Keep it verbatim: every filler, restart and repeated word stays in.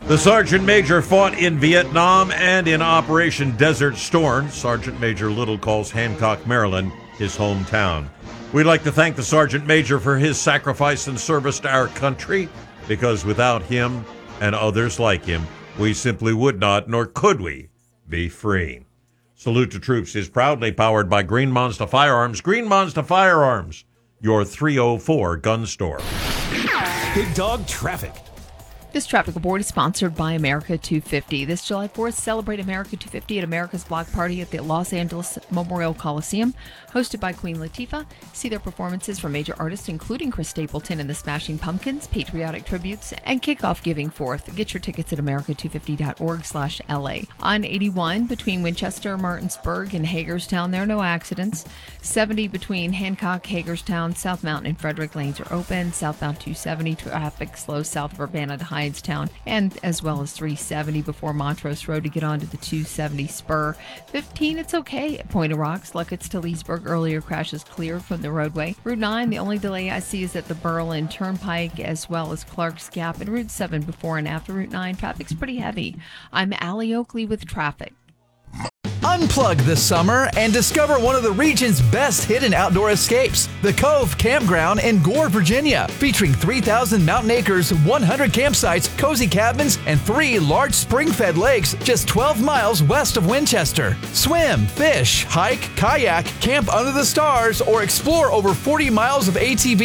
The Sergeant Major fought in Vietnam and in Operation Desert Storm. Sergeant Major Little calls Hancock, Maryland, his hometown. We'd like to thank the Sergeant Major for his sacrifice and service to our country, because without him and others like him, we simply would not, nor could we, be free. Salute to Troops is proudly powered by Green Monster Firearms. Green Monster Firearms, your three oh four gun store. Big Dog Traffic. This traffic report is sponsored by America two fifty. This July fourth, celebrate America two fifty at America's Block Party at the Los Angeles Memorial Coliseum, hosted by Queen Latifah. See their performances from major artists including Chris Stapleton and the Smashing Pumpkins, patriotic tributes, and kickoff giving forth. Get your tickets at america two fifty dot org slash L A. On eighty-one, between Winchester, Martinsburg, and Hagerstown, there are no accidents. seventy between Hancock, Hagerstown, South Mountain, and Frederick lanes are open. Southbound two seventy, traffic slow south of Urbana to Hydetown, and as well as three seventy before Montrose Road to get onto the two seventy spur. fifteen, it's okay at Point of Rocks. Luckett's to Leesburg, earlier crashes cleared from the roadway. Route nine, the only delay I see is at the Berlin Turnpike as well as Clark's Gap, and Route seven before and after Route nine. Traffic's pretty heavy. I'm Allie Oakley with traffic. Unplug this summer and discover one of the region's best hidden outdoor escapes, the Cove Campground in Gore, Virginia, featuring three thousand mountain acres, one hundred campsites, cozy cabins, and three large spring-fed lakes just twelve miles west of Winchester. Swim, fish, hike, kayak, camp under the stars, or explore over forty miles of A T V